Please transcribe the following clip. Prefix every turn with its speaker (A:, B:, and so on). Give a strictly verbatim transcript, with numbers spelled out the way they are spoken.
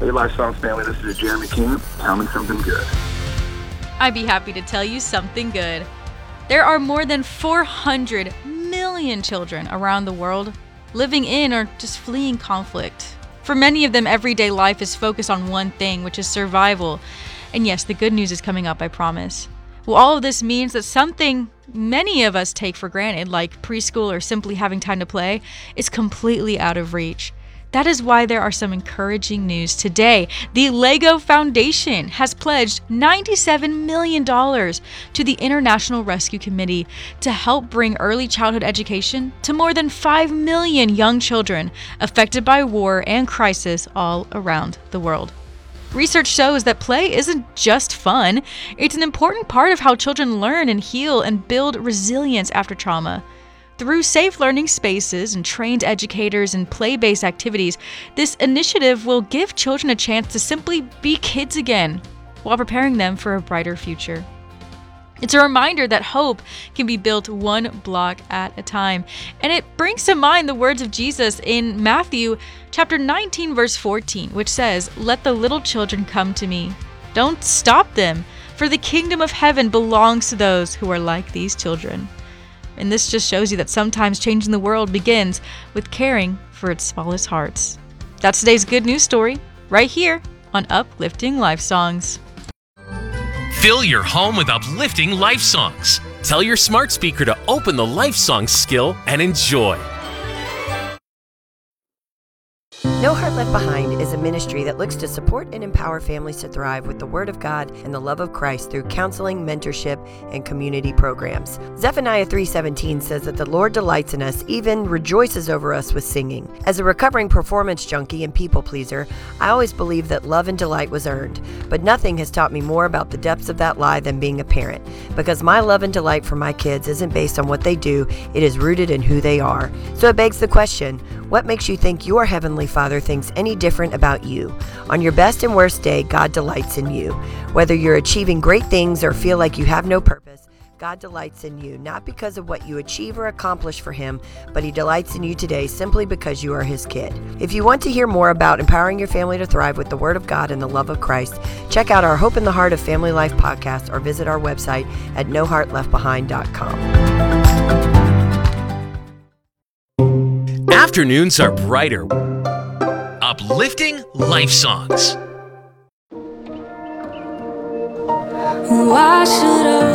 A: Hey, Life Songs family, this is Jeremy King. Tell me something good.
B: I'd be happy to tell you something good. There are more than four hundred million children around the world living in or just fleeing conflict. For many of them, everyday life is focused on one thing, which is survival. And yes, the good news is coming up, I promise. Well, all of this means that something many of us take for granted, like preschool or simply having time to play, is completely out of reach. That is why there are some encouraging news today. The Lego Foundation has pledged ninety-seven million dollars to the International Rescue Committee to help bring early childhood education to more than five million young children affected by war and crisis all around the world. Research shows that play isn't just fun. It's an important part of how children learn and heal and build resilience after trauma. Through safe learning spaces and trained educators and play-based activities, this initiative will give children a chance to simply be kids again while preparing them for a brighter future. It's a reminder that hope can be built one block at a time. And it brings to mind the words of Jesus in Matthew chapter nineteen, verse fourteen, which says, "Let the little children come to me. Don't stop them, for the kingdom of heaven belongs to those who are like these children." And this just shows you that sometimes changing the world begins with caring for its smallest hearts. That's today's good news story, right here on Uplifting Life Songs.
C: Fill your home with uplifting life songs. Tell your smart speaker to open the Life Songs skill and enjoy.
D: No Heart Left Behind is a ministry that looks to support and empower families to thrive with the Word of God and the love of Christ through counseling, mentorship, and community programs. Zephaniah three seventeen says that the Lord delights in us, even rejoices over us with singing. As a recovering performance junkie and people pleaser, I always believed that love and delight was earned, but nothing has taught me more about the depths of that lie than being a parent, because my love and delight for my kids isn't based on what they do, it is rooted in who they are. So it begs the question, what makes you think your Heavenly Father thinks any different about you? On your best and worst day, God delights in you. Whether you're achieving great things or feel like you have no purpose, God delights in you, not because of what you achieve or accomplish for Him, but He delights in you today simply because you are His kid. If you want to hear more about empowering your family to thrive with the Word of God and the love of Christ, check out our Hope in the Heart of Family Life podcast or visit our website at no heart left behind dot com.
C: Afternoons are brighter. Uplifting life songs.
E: Why should I